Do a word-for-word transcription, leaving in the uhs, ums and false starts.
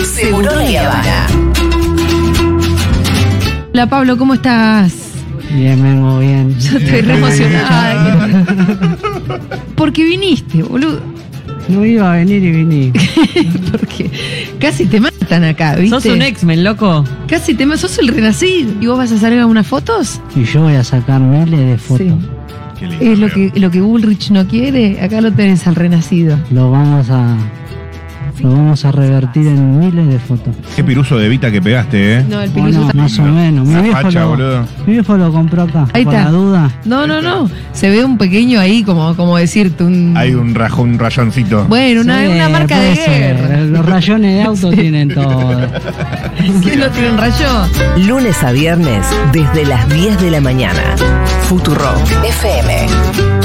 Seguro La Habana. Hola Pablo, ¿cómo estás? Bien, vengo bien. Yo estoy re emocionada. Porque viniste, boludo. No iba a venir y vine. Porque casi te matan acá, ¿viste? Sos un X-Men, loco. Casi te matan, sos el renacido. ¿Y vos vas a salir a unas fotos? Y yo voy a sacar miles de fotos. Sí. Qué lindo, Es lo Leo. que, lo que Bullrich no quiere, acá lo tenés al renacido. Lo vamos a lo vamos a revertir en miles de fotos. Qué piruso de Vita que pegaste, ¿eh? No, el piluso Bueno, está... más o menos. Mi Esa viejo, facha, lo, boludo. mi viejo lo compró acá. Ahí por está. la duda. No, no, no. Se ve un pequeño ahí, como, como decirte, un... Hay un rajón, un rayoncito. Bueno, una, Sí, una marca de puede ser. guerra. Los rayones de auto tienen todo. ¿Quién no tiene un rayón? Lunes a viernes, desde las diez de la mañana. Futurock F M.